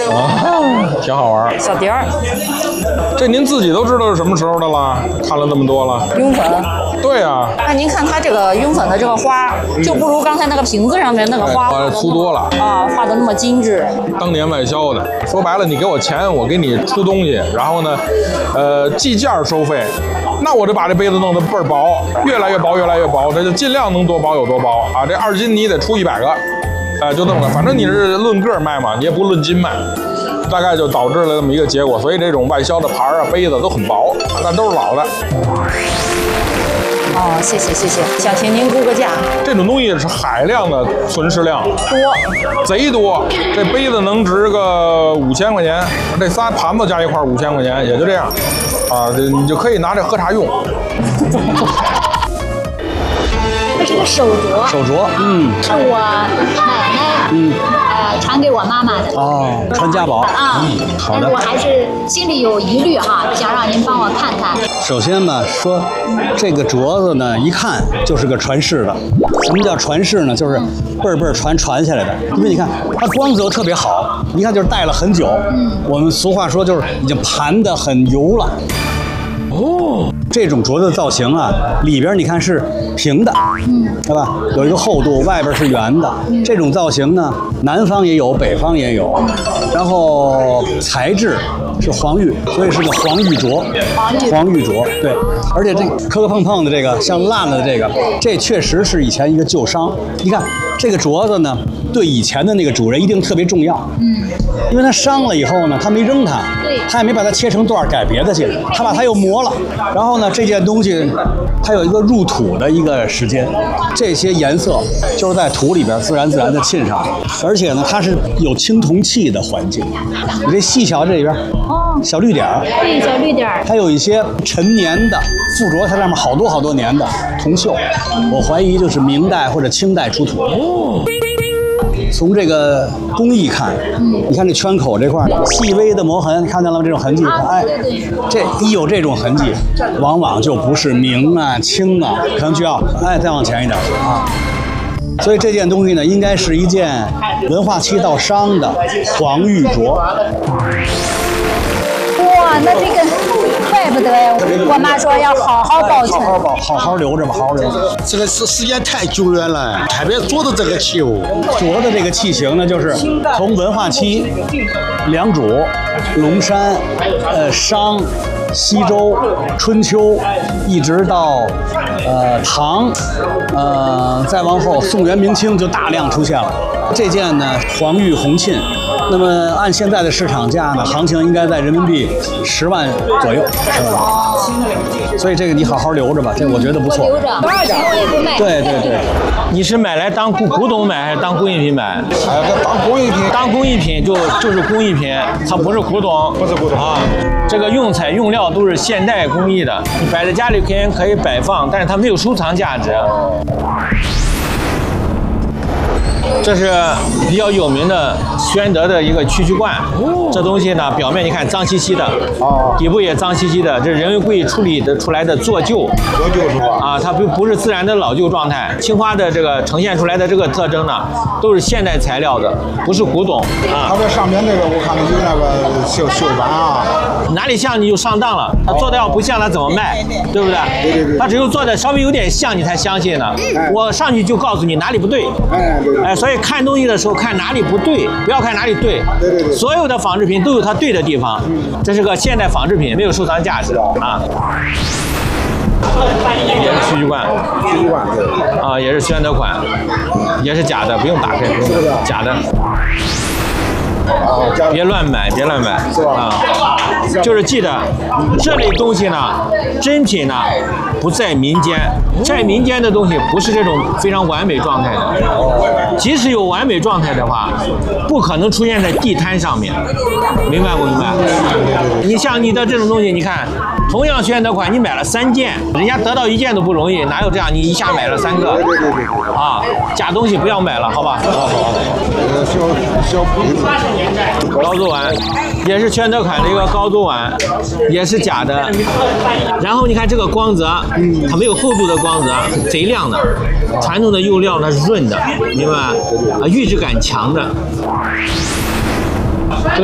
啊，挺好玩。 小碟儿， 这您自己都知道是什么时候的了？看了那么多了。 雍粉。 对呀。 那您看它这个雍粉的这个花，就不如刚才那个瓶子上面那个花粗多了啊，画的那么精致。 当年外销的，说白了，你给我钱，我给你出东西，然后呢，计件收费。那我就把这杯子弄得倍儿薄，越来越薄，越来越薄，这就尽量能多薄有多薄啊！这2斤你得出100个，就这么个，反正你是论个卖嘛，你也不论斤卖，大概就导致了这么一个结果。所以这种外销的盘啊、杯子都很薄，但都是老的。 哦，谢谢谢谢，想请您估个价。 这种东西是海量的存世量， 多， 贼多。这杯子能值个5000块钱，这仨盘子加一块5000块钱，也就这样。啊，你就可以拿这喝茶用。 这是个手镯， 手镯， 是我奶奶传给我妈妈的。 哦，传家宝啊， 好的。 但是我还是心里有疑虑哈，想让您帮我看看。 首先呢，说这个镯子呢，一看就是个传世的。什么叫传世呢？就是辈儿传下来的。因为你看它光泽特别好，一看就是戴了很久。我们俗话说就是已经盘得很油了。哦，这种镯子造型啊，里边你看是平的，对吧？有一个厚度，外边是圆的。这种造型呢，南方也有，北方也有。然后材质是黄玉，所以是个黄玉镯。黄玉镯，对。而且这磕磕碰碰的这个，像烂了的这个，这确实是以前一个旧伤。你看这个镯子呢，对以前的那个主人一定特别重要。因为他伤了以后呢，他没扔它，他也没把它切成段改别的去，他把它又磨了。然后呢，这件东西它有一个入土的一个时间，这些颜色就是在土里边自然的沁上，而且呢，它是有青铜器的环境。你这细小这里边，小绿点儿， 对，小绿点儿， 它有一些陈年的附着它上面好多年的铜锈，我怀疑就是明代或者清代出土。从这个工艺看，你看这圈口这块细微的磨痕，看见了吗？这种痕迹，哎，这一有这种痕迹，往往就不是明啊、清啊，可能就要再往前一点啊。所以这件东西呢，应该是一件文化期到商的黄玉镯。 哇，那这个怪不得呀！我妈说要好好保存， 好好留着吧，好好留着。 这个时间太久远了，特别做的这个器物， 镯的这个器型呢，就是从文化期，良渚、龙山、商、西周、春秋，一直到唐，再往后宋元明清就大量出现了。这件呢，黄玉红沁，那么按现在的市场价呢，行情应该在人民币10万左右，10万。所以这个你好好留着吧，这我觉得不错。 留着，多少钱我也不卖。 对。 你是买来当古董买还是当工艺品买？ 当工艺品。 当工艺品就是工艺品，它不是古董。 不是古董啊。这个用材用料都是现代工艺的，你摆在家里可以摆放，但是它没有收藏价值。这是比较有名的宣德的一个蛐蛐罐，这东西呢，表面你看脏兮兮的，底部也脏兮兮的，这是人为故意处理的出来的做旧是吧？ 啊，它不是自然的老旧状态。青花的这个呈现出来的这个特征呢，都是现代材料的，不是古董啊。 它这上面这个我看到有那个绣板啊， 哪里像你就上当了，它做的要不像它怎么卖，对不对？ 对。 它只有做的稍微有点像你才相信呢。我上去就告诉你哪里不对。 对。 所以看东西的时候看哪里不对，不要看哪里对。 对。 所有的仿制品都有它对的地方。这是个现代仿制品，没有收藏价值啊。也是蛐蛐罐。啊，也是宣德款，也是假的，不用打开，假的。别乱买啊！就是记得这类东西呢，真品呢不在民间，在民间的东西不是这种非常完美状态的。即使有完美状态的话，不可能出现在地摊上面，明白不明白？你像你的这种东西，你看，同样宣德款，你买了3件，人家得到1件都不容易，哪有这样？你一下买了3个？啊，假东西不要买了，好吧？ 小杯子。 高足碗也是宣德款的一个高足碗，也是假的。然后你看这个光泽，它没有厚度的光泽，贼亮的。传统的釉料呢是润的，明白吧？啊，玉质感强的。